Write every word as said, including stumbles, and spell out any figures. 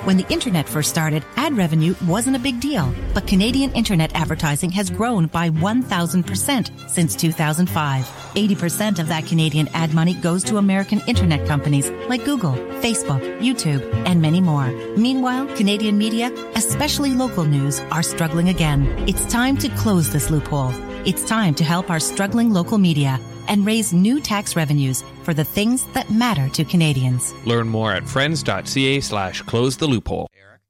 When the internet first started, ad revenue wasn't a big deal, but Canadian internet advertising has grown by one thousand percent since two thousand five. eighty percent of that Canadian ad money goes to American internet companies like Google, Facebook, YouTube, and many more. Meanwhile, Canadian media, especially local news, are struggling again. It's time to close this loophole. It's time to help our struggling local media and raise new tax revenues for the things that matter to Canadians. Learn more at friends.ca slash close the loophole. Eric?